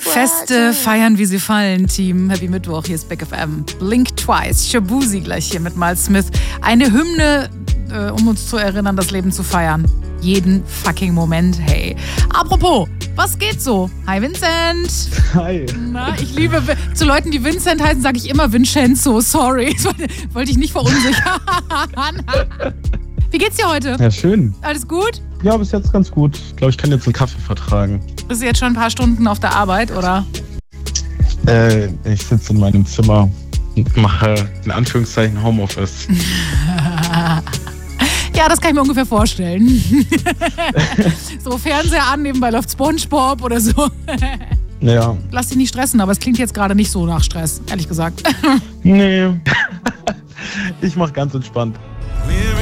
Feste feiern, wie sie fallen, Team. Happy Mittwoch, hier ist Big FM. Blink Twice, Shabuzi gleich hier mit Miles Smith. Eine Hymne, um uns zu erinnern, das Leben zu feiern. Jeden fucking Moment, hey. Apropos, was geht so? Hi Vincent. Hi. Na, ich liebe, zu Leuten, die Vincent heißen, sage ich immer Vincenzo, sorry. Wollte ich nicht verunsichern. Wie geht's dir heute? Ja, schön. Alles gut? Ja, bis jetzt ganz gut. Ich glaube, ich kann jetzt einen Kaffee vertragen. Bist du jetzt schon ein paar Stunden auf der Arbeit, oder? Ich sitze in meinem Zimmer und mache in Anführungszeichen Homeoffice. Ja, das kann ich mir ungefähr vorstellen. So Fernseher an, nebenbei läuft SpongeBob oder so. Ja. Lass dich nicht stressen, aber es klingt jetzt gerade nicht so nach Stress, ehrlich gesagt. Nee. Ich mache ganz entspannt. We're